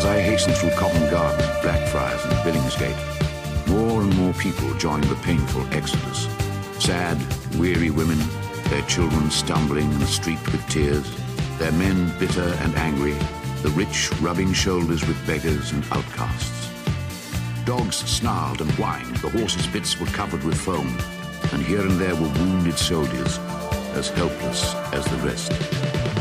I hastened through Covent Garden, Blackfriars and Billingsgate, more and more people joined the painful exodus. Sad, weary women, their children stumbling in the street with tears, their men bitter and angry, the rich rubbing shoulders with beggars and outcasts. Dogs snarled and whined, the horses' bits were covered with foam, and here and there were wounded soldiers, as helpless as the rest.